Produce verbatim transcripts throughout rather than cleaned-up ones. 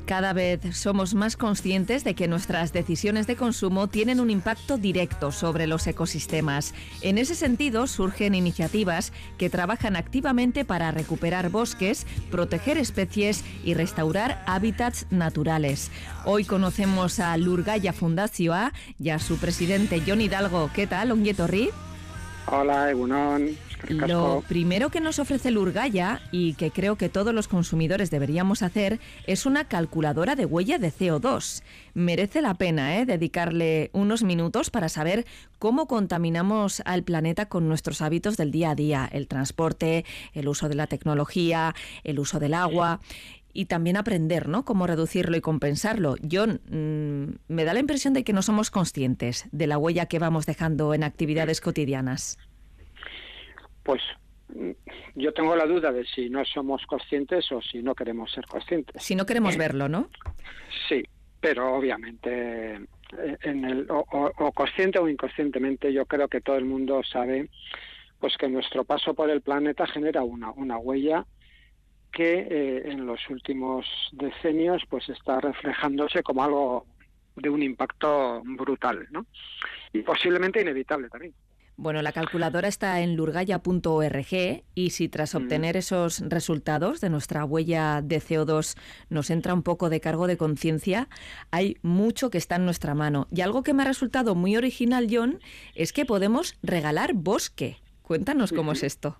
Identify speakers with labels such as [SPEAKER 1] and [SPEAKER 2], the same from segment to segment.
[SPEAKER 1] Cada vez somos más conscientes de que nuestras decisiones de consumo tienen un impacto directo sobre los ecosistemas. En ese sentido, surgen iniciativas que trabajan activamente para recuperar bosques, proteger especies y restaurar hábitats naturales. Hoy conocemos a Lurgaya Fundazioa y a su presidente Jon Hidalgo. ¿Qué tal, ongi etorri?
[SPEAKER 2] Hola, egunon.
[SPEAKER 1] Lo primero que nos ofrece Lurgaya, y que creo que todos los consumidores deberíamos hacer, es una calculadora de huella de C O dos. Merece la pena ¿eh? dedicarle unos minutos para saber cómo contaminamos al planeta con nuestros hábitos del día a día, el transporte, el uso de la tecnología, el uso del agua, y también aprender, ¿no?, cómo reducirlo y compensarlo. Jon, mmm, me da la impresión de que no somos conscientes de la huella que vamos dejando en actividades cotidianas.
[SPEAKER 2] Pues yo tengo la duda de si no somos conscientes o si no queremos ser conscientes.
[SPEAKER 1] Si no queremos verlo, ¿no?
[SPEAKER 2] Sí, pero obviamente en el o, o, o consciente o inconscientemente yo creo que todo el mundo sabe pues que nuestro paso por el planeta genera una, una huella que eh, en los últimos decenios pues está reflejándose como algo de un impacto brutal, ¿no? Y posiblemente inevitable también.
[SPEAKER 1] Bueno, la calculadora está en lurgaya punto org y si tras obtener esos resultados de nuestra huella de C O dos nos entra un poco de cargo de conciencia, hay mucho que está en nuestra mano. Y algo que me ha resultado muy original, Jon, es que podemos regalar bosque. Cuéntanos cómo es esto.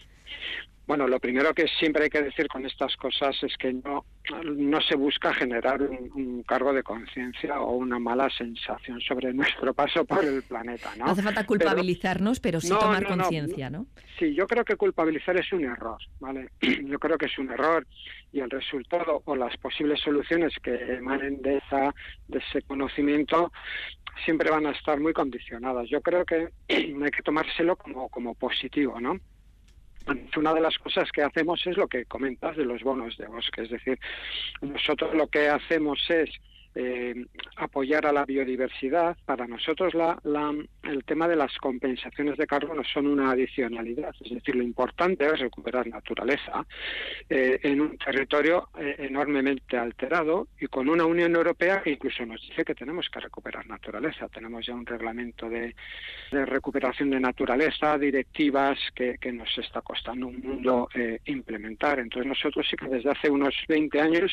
[SPEAKER 2] Bueno, lo primero que siempre hay que decir con estas cosas es que no, no se busca generar un, un cargo de conciencia o una mala sensación sobre nuestro paso por el planeta, ¿no?
[SPEAKER 1] No hace falta culpabilizarnos, pero, pero sí
[SPEAKER 2] no,
[SPEAKER 1] tomar
[SPEAKER 2] no,
[SPEAKER 1] conciencia, ¿no?
[SPEAKER 2] Sí, yo creo que culpabilizar es un error, ¿vale? Yo creo que es un error y el resultado o las posibles soluciones que emanen de, esa, de ese conocimiento siempre van a estar muy condicionadas. Yo creo que hay que tomárselo como, como positivo, ¿no? Una de las cosas que hacemos es lo que comentas de los bonos de bosque, es decir, nosotros lo que hacemos es eh, apoyar a la biodiversidad. Para nosotros la, la, el tema de las compensaciones de carbono son una adicionalidad, es decir, lo importante es recuperar naturaleza eh, en un territorio eh, enormemente alterado y con una Unión Europea que incluso nos dice que tenemos que recuperar naturaleza. Tenemos ya un reglamento de, de recuperación de naturaleza, directivas que, que nos está costando un mundo eh, implementar. Entonces nosotros sí que desde hace unos veinte años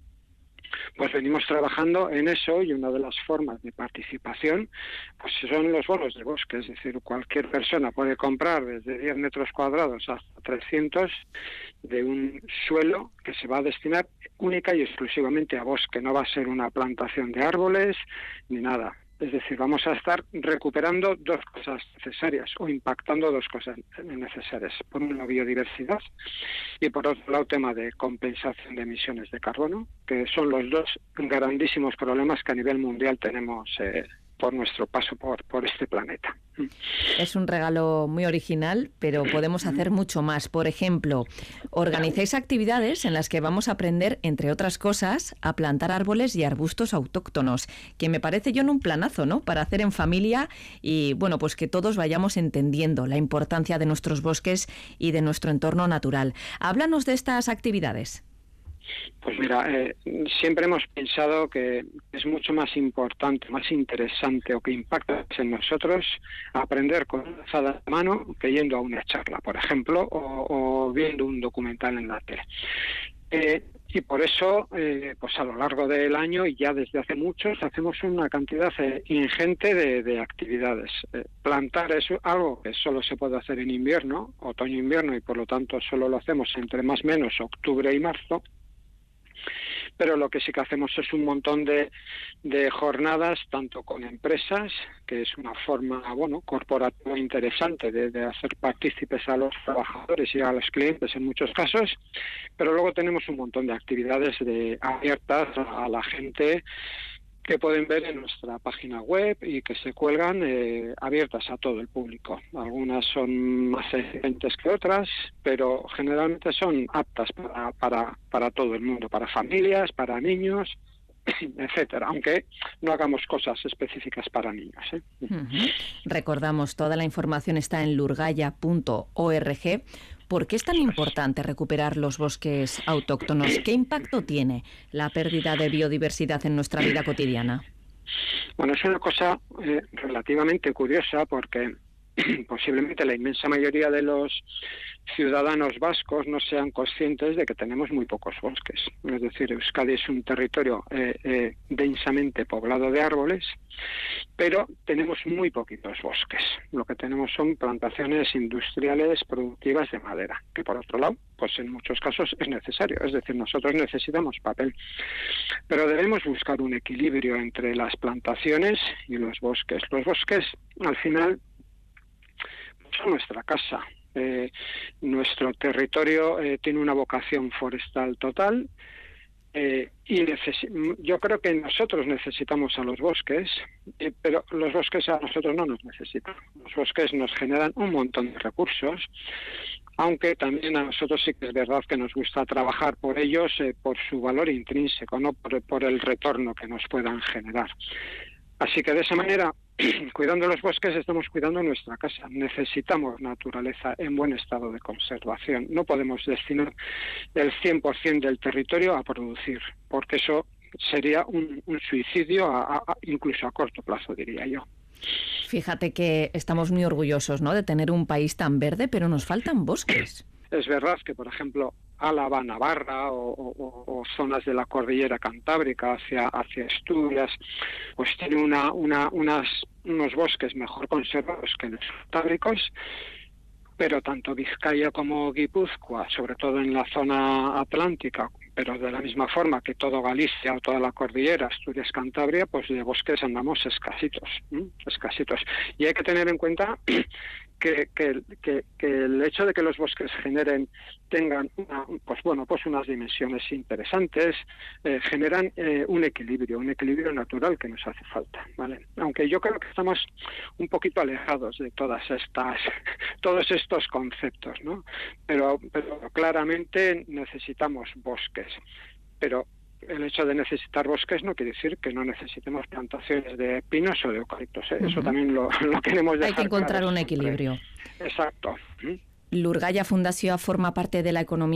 [SPEAKER 2] pues venimos trabajando en eso y una de las formas de participación pues son los bonos de bosque, es decir, cualquier persona puede comprar desde diez metros cuadrados hasta trescientos de un suelo que se va a destinar única y exclusivamente a bosque, no va a ser una plantación de árboles ni nada. Es decir, vamos a estar recuperando dos cosas necesarias o impactando dos cosas necesarias. Por una, biodiversidad y por otro lado, tema de compensación de emisiones de carbono, que son los dos grandísimos problemas que a nivel mundial tenemos eh, por nuestro paso por, por este planeta.
[SPEAKER 1] Es un regalo muy original, pero podemos hacer mucho más. Por ejemplo, organizáis actividades en las que vamos a aprender, entre otras cosas, a plantar árboles y arbustos autóctonos, que me parece, Jon, un planazo, ¿no?, para hacer en familia y, bueno, pues que todos vayamos entendiendo la importancia de nuestros bosques y de nuestro entorno natural. Háblanos de estas actividades.
[SPEAKER 2] Pues mira, eh, siempre hemos pensado que es mucho más importante, más interesante o que impacta en nosotros aprender con una alzada de mano que yendo a una charla, por ejemplo, o, o viendo un documental en la tele. Eh, y por eso, eh, pues a lo largo del año y ya desde hace muchos, hacemos una cantidad eh, ingente de, de actividades. Eh, plantar es algo que solo se puede hacer en invierno, otoño-invierno, y por lo tanto solo lo hacemos entre más o menos octubre y marzo. Pero lo que sí que hacemos es un montón de, de jornadas, tanto con empresas, que es una forma, bueno, corporativa interesante de, de hacer partícipes a los trabajadores y a los clientes en muchos casos, pero luego tenemos un montón de actividades de, abiertas a, a la gente, que pueden ver en nuestra página web y que se cuelgan eh, abiertas a todo el público. Algunas son más exigentes que otras, pero generalmente son aptas para, para, para todo el mundo, para familias, para niños, etcétera, aunque no hagamos cosas específicas para niños, ¿eh?
[SPEAKER 1] Uh-huh. Recordamos, toda la información está en lurgaya punto org. ¿Por qué es tan importante recuperar los bosques autóctonos? ¿Qué impacto tiene la pérdida de biodiversidad en nuestra vida cotidiana?
[SPEAKER 2] Bueno, es una cosa eh, relativamente curiosa porque posiblemente la inmensa mayoría de los ciudadanos vascos no sean conscientes de que tenemos muy pocos bosques. Es decir, Euskadi es un territorio eh, eh, densamente poblado de árboles, pero tenemos muy poquitos bosques. Lo que tenemos son plantaciones industriales productivas de madera, que por otro lado, pues en muchos casos es necesario. Es decir, nosotros necesitamos papel. Pero debemos buscar un equilibrio entre las plantaciones y los bosques. Los bosques, al final, son nuestra casa. Eh, nuestro territorio eh, tiene una vocación forestal total eh, y necesi- yo creo que nosotros necesitamos a los bosques, eh, pero los bosques a nosotros no nos necesitan. Los bosques nos generan un montón de recursos, aunque también a nosotros sí que es verdad que nos gusta trabajar por ellos eh, por su valor intrínseco, no por, por el retorno que nos puedan generar. Así que de esa manera, cuidando los bosques, estamos cuidando nuestra casa. Necesitamos naturaleza en buen estado de conservación. No podemos destinar el cien por ciento del territorio a producir, porque eso sería un, un suicidio, a, a, incluso a corto plazo, diría yo.
[SPEAKER 1] Fíjate que estamos muy orgullosos, ¿no?, de tener un país tan verde, pero nos faltan bosques.
[SPEAKER 2] Es verdad que, por ejemplo, Álava, Navarra o, o, o zonas de la cordillera cantábrica hacia, hacia Asturias, pues tiene una, una, unas, unos bosques mejor conservados que los cantábricos, pero tanto Vizcaya como Guipúzcoa, sobre todo en la zona atlántica, pero de la misma forma que todo Galicia o toda la cordillera, Asturias, Cantabria, pues de bosques andamos escasitos, ¿eh? escasitos. Y hay que tener en cuenta que, que, que, que el hecho de que los bosques generen, tengan una, pues bueno, pues unas dimensiones interesantes, eh, generan eh, un equilibrio, un equilibrio natural que nos hace falta, ¿vale? Aunque yo creo que estamos un poquito alejados de todas estas, todos estos conceptos, ¿no? Pero, pero claramente necesitamos bosques, pero el hecho de necesitar bosques no quiere decir que no necesitemos plantaciones de pinos o de eucaliptos, ¿eh? Uh-huh. Eso también lo, lo queremos dejar.
[SPEAKER 1] Hay que encontrar
[SPEAKER 2] claro
[SPEAKER 1] un
[SPEAKER 2] siempre.
[SPEAKER 1] equilibrio.
[SPEAKER 2] Exacto.
[SPEAKER 1] Lurgaya Fundazioa forma parte de la economía